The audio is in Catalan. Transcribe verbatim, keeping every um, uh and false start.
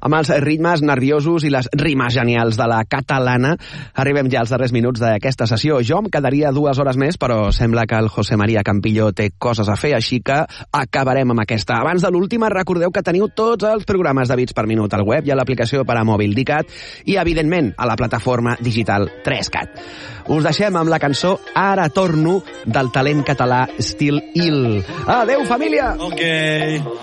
Amb els ritmes nerviosos i les rimes genials de la catalana, arribem ja als darrers minuts d'aquesta sessió. Jo em quedaria dues hores més, però sembla que el José María Campillo té coses a fer, així que acabarem amb aquesta. Abans de l'última, recordeu que teniu tots els programes de Bits per Minut al web i a l'aplicació per a mòbil d'ICAT i, evidentment, a la plataforma digital tres cat. Us deixem amb la cançó Ara torno del talent català Estil Il. Adeu, família! Ok.